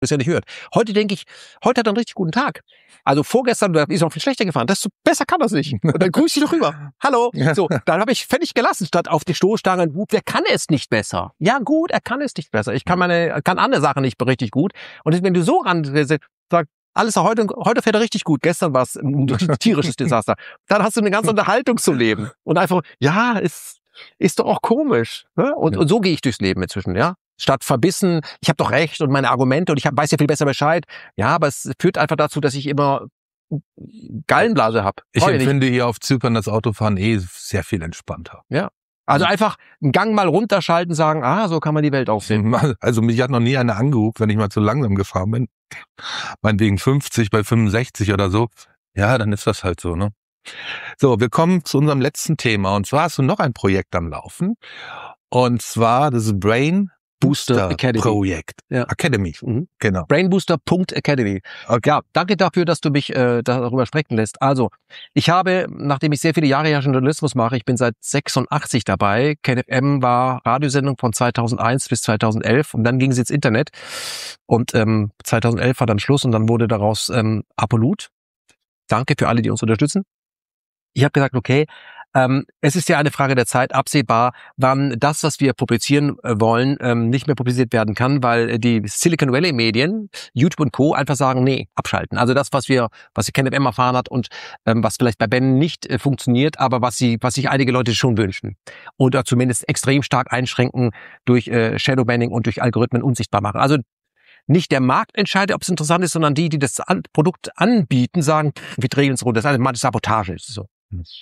das ja nicht hört. Heute denke ich, heute hat er einen richtig guten Tag. Also vorgestern ist er noch viel schlechter gefahren. Besser kann das nicht. Und dann grüße ich doch rüber. Hallo. So, dann habe ich fertig gelassen, statt auf die Stoßstange. Wer kann es nicht besser? Ja gut, er kann es nicht besser. Ich kann andere Sachen nicht richtig gut. Und wenn du so sagst, alles heute fährt er richtig gut. Gestern war es ein tierisches Desaster. Dann hast du eine ganze Unterhaltung zum Leben. Und einfach, ja, ist doch auch komisch. Ne? Und so gehe ich durchs Leben inzwischen, ja. Statt verbissen, ich habe doch recht und meine Argumente und ich weiß ja viel besser Bescheid. Ja, aber es führt einfach dazu, dass ich immer Gallenblase habe. Ich empfinde hier auf Zypern das Autofahren sehr viel entspannter. Ja. Also einfach einen Gang mal runterschalten, sagen, so kann man die Welt aufsehen. Also mich hat noch nie einer angehupt, wenn ich mal zu langsam gefahren bin. Meinetwegen 50 bei 65 oder so. Ja, dann ist das halt so, ne? So, wir kommen zu unserem letzten Thema. Und zwar hast du noch ein Projekt am Laufen. Und zwar das Brain Booster Projekt. Ja. Academy. Genau. Brainbooster.academy. Okay. Ja, danke dafür, dass du mich darüber sprechen lässt. Also, ich habe, nachdem ich sehr viele Jahre ja Journalismus mache, ich bin seit 86 dabei. KenFM war Radiosendung von 2001 bis 2011 und dann ging es ins Internet. Und 2011 war dann Schluss und dann wurde daraus Apollut. Danke für alle, die uns unterstützen. Ich habe gesagt, okay, es ist ja eine Frage der Zeit, absehbar, wann das, was wir publizieren wollen, nicht mehr publiziert werden kann, weil die Silicon Valley Medien, YouTube und Co. einfach sagen, nee, abschalten. Also das, was KenFM erfahren hat und was vielleicht bei Ben nicht funktioniert, aber was sich einige Leute schon wünschen. Oder zumindest extrem stark einschränken durch Shadowbanning und durch Algorithmen unsichtbar machen. Also nicht der Markt entscheidet, ob es interessant ist, sondern die das Produkt anbieten, sagen, wir drehen uns runter. Das ist eine Sabotage. Ist so.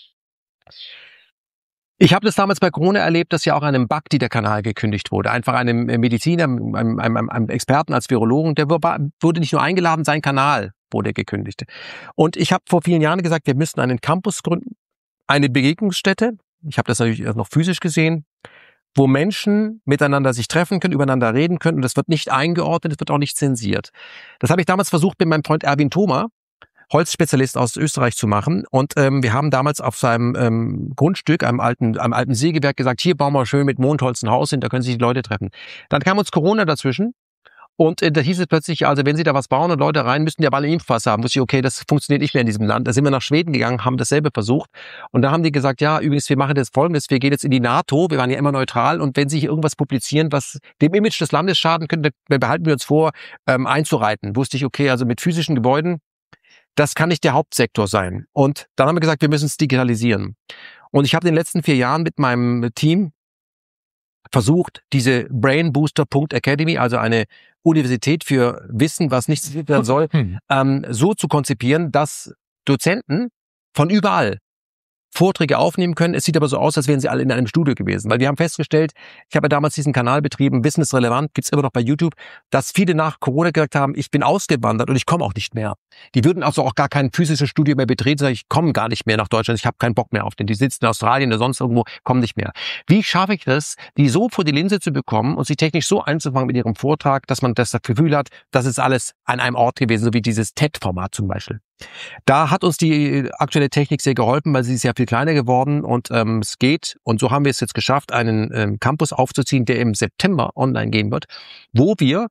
Ich habe das damals bei Corona erlebt, dass ja auch einem Bugti der Kanal gekündigt wurde. Einfach einem Mediziner, einem Experten als Virologen, der wurde nicht nur eingeladen, sein Kanal wurde gekündigt. Und ich habe vor vielen Jahren gesagt, wir müssten einen Campus gründen, eine Begegnungsstätte. Ich habe das natürlich noch physisch gesehen, wo Menschen miteinander sich treffen können, übereinander reden können. Und das wird nicht eingeordnet, es wird auch nicht zensiert. Das habe ich damals versucht, mit meinem Freund Erwin Thoma, Holzspezialist aus Österreich, zu machen. Und wir haben damals auf seinem Grundstück, einem alten Sägewerk, gesagt, hier bauen wir schön mit Mondholz ein Haus hin, da können sich die Leute treffen. Dann kam uns Corona dazwischen. Und da hieß es plötzlich, also wenn Sie da was bauen und Leute rein, müssten die aber alle einen Impfpass haben. Wusste ich, okay, das funktioniert nicht mehr in diesem Land. Da sind wir nach Schweden gegangen, haben dasselbe versucht. Und da haben die gesagt, ja, übrigens, wir machen jetzt Folgendes, wir gehen jetzt in die NATO, wir waren ja immer neutral. Und wenn Sie hier irgendwas publizieren, was dem Image des Landes schaden könnte, dann behalten wir uns vor, einzureiten. Wusste ich, okay, also mit physischen Gebäuden, das kann nicht der Hauptsektor sein. Und dann haben wir gesagt, wir müssen es digitalisieren. Und ich habe in den letzten 4 Jahren mit meinem Team versucht, diese Brainbooster.academy, also eine Universität für Wissen, was nicht werden soll, so zu konzipieren, dass Dozenten von überall Vorträge aufnehmen können. Es sieht aber so aus, als wären sie alle in einem Studio gewesen. Weil wir haben festgestellt, ich habe ja damals diesen Kanal betrieben, Wissen ist relevant, gibt's immer noch bei YouTube, dass viele nach Corona gesagt haben, ich bin ausgewandert und ich komme auch nicht mehr. Die würden also auch gar kein physisches Studio mehr betreten, sagen, ich komme gar nicht mehr nach Deutschland, ich habe keinen Bock mehr auf den. Die sitzen in Australien oder sonst irgendwo, kommen nicht mehr. Wie schaffe ich das, die so vor die Linse zu bekommen und sie technisch so einzufangen mit ihrem Vortrag, dass man das Gefühl hat, das ist alles an einem Ort gewesen, so wie dieses TED-Format zum Beispiel. Da hat uns die aktuelle Technik sehr geholfen, weil sie ist ja viel kleiner geworden und es geht. Und so haben wir es jetzt geschafft, einen Campus aufzuziehen, der im September online gehen wird, wo wir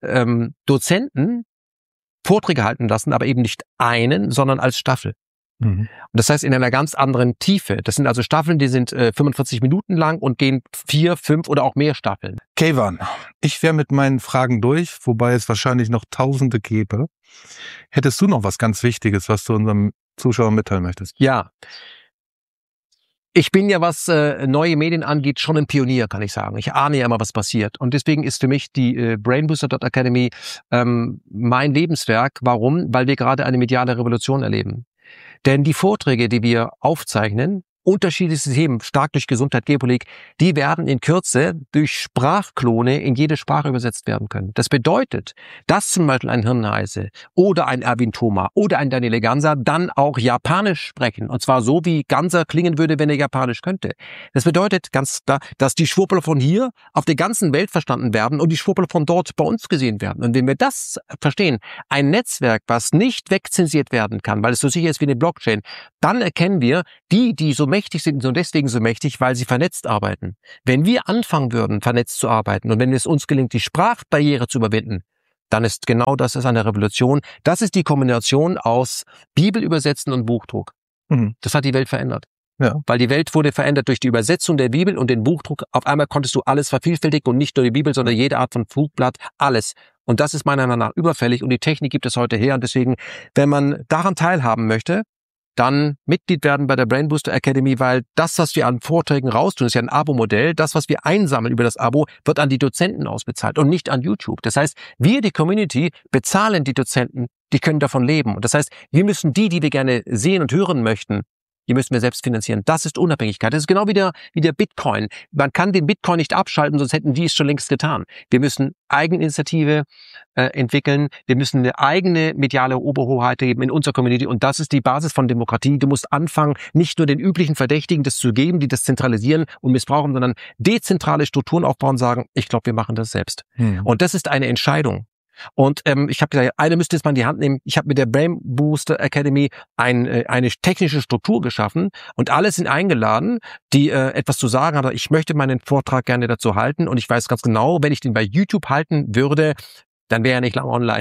Dozenten Vorträge halten lassen, aber eben nicht einen, sondern als Staffel. Und das heißt in einer ganz anderen Tiefe. Das sind also Staffeln, die sind 45 Minuten lang und gehen 4, 5 oder auch mehr Staffeln. Keyvan, ich wäre mit meinen Fragen durch, wobei es wahrscheinlich noch Tausende gäbe. Hättest du noch was ganz Wichtiges, was du unserem Zuschauer mitteilen möchtest? Ja. Ich bin ja, was neue Medien angeht, schon ein Pionier, kann ich sagen. Ich ahne ja immer, was passiert. Und deswegen ist für mich die Brainbooster.academy mein Lebenswerk. Warum? Weil wir gerade eine mediale Revolution erleben. Denn die Vorträge, die wir aufzeichnen, unterschiedliche Themen, stark durch Gesundheit, Geopolitik, die werden in Kürze durch Sprachklone in jede Sprache übersetzt werden können. Das bedeutet, dass zum Beispiel ein Hirnheise oder ein Erwin Thoma oder ein Daniele Ganser dann auch Japanisch sprechen. Und zwar so, wie Ganser klingen würde, wenn er Japanisch könnte. Das bedeutet ganz klar, dass die Schwurbler von hier auf der ganzen Welt verstanden werden und die Schwurbler von dort bei uns gesehen werden. Und wenn wir das verstehen, ein Netzwerk, was nicht wegzensiert werden kann, weil es so sicher ist wie eine Blockchain, dann erkennen wir, die so mächtig sind und deswegen so mächtig, weil sie vernetzt arbeiten. Wenn wir anfangen würden, vernetzt zu arbeiten und wenn es uns gelingt, die Sprachbarriere zu überwinden, dann ist genau das ist eine Revolution. Das ist die Kombination aus Bibelübersetzen und Buchdruck. Das hat die Welt verändert. Ja. Weil die Welt wurde verändert durch die Übersetzung der Bibel und den Buchdruck. Auf einmal konntest du alles vervielfältigen und nicht nur die Bibel, sondern jede Art von Flugblatt, alles. Und das ist meiner Meinung nach überfällig und die Technik gibt es heute her. Und deswegen, wenn man daran teilhaben möchte, dann Mitglied werden bei der Brain Booster Academy, weil das, was wir an Vorträgen raustun, ist ja ein Abo-Modell. Das, was wir einsammeln über das Abo, wird an die Dozenten ausbezahlt und nicht an YouTube. Das heißt, wir, die Community, bezahlen die Dozenten, die können davon leben. Und das heißt, wir müssen die wir gerne sehen und hören möchten, die müssen wir selbst finanzieren. Das ist Unabhängigkeit. Das ist genau wie der Bitcoin. Man kann den Bitcoin nicht abschalten, sonst hätten die es schon längst getan. Wir müssen Eigeninitiative entwickeln. Wir müssen eine eigene mediale Oberhoheit geben in unserer Community. Und das ist die Basis von Demokratie. Du musst anfangen, nicht nur den üblichen Verdächtigen das zu geben, die das zentralisieren und missbrauchen, sondern dezentrale Strukturen aufbauen und sagen, ich glaube, wir machen das selbst. Und das ist eine Entscheidung. Und ich habe gesagt, eine müsste jetzt mal in die Hand nehmen. Ich habe mit der Brain Booster Academy eine technische Struktur geschaffen und alle sind eingeladen, die etwas zu sagen haben. Ich möchte meinen Vortrag gerne dazu halten und ich weiß ganz genau, wenn ich den bei YouTube halten würde, dann wäre er nicht lange online.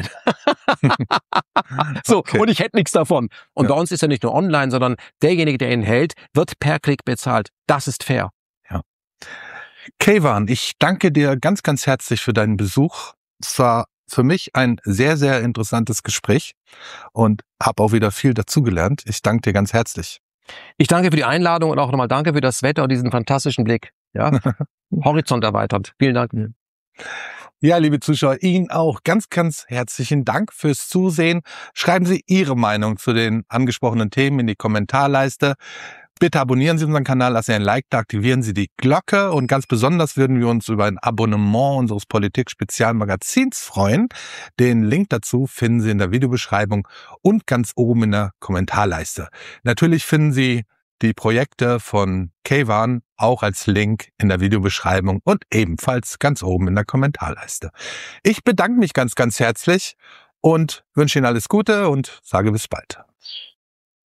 So, okay. Und ich hätte nichts davon. Und bei uns ist er nicht nur online, sondern derjenige, der ihn hält, wird per Klick bezahlt. Das ist fair. Ja. Keyvan, ich danke dir ganz, ganz herzlich für deinen Besuch. Es war für mich ein sehr, sehr interessantes Gespräch und habe auch wieder viel dazugelernt. Ich danke dir ganz herzlich. Ich danke für die Einladung und auch nochmal danke für das Wetter und diesen fantastischen Blick. Ja, Horizont erweitert. Vielen Dank. Ja, liebe Zuschauer, Ihnen auch ganz, ganz herzlichen Dank fürs Zusehen. Schreiben Sie Ihre Meinung zu den angesprochenen Themen in die Kommentarleiste. Bitte abonnieren Sie unseren Kanal, lassen Sie ein Like da, aktivieren Sie die Glocke und ganz besonders würden wir uns über ein Abonnement unseres Politik-Spezialmagazins freuen. Den Link dazu finden Sie in der Videobeschreibung und ganz oben in der Kommentarleiste. Natürlich finden Sie die Projekte von Keyvan auch als Link in der Videobeschreibung und ebenfalls ganz oben in der Kommentarleiste. Ich bedanke mich ganz, ganz herzlich und wünsche Ihnen alles Gute und sage bis bald.